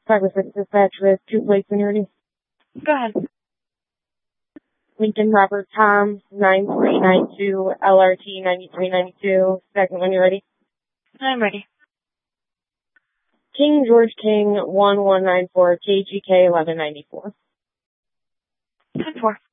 506 dispatch with 2 plates when you're ready. Go ahead. Lincoln Robert Tom 9392 LRT 9392. Second when you're ready. I'm ready. King George King 1194 KGK 1194. 10-4.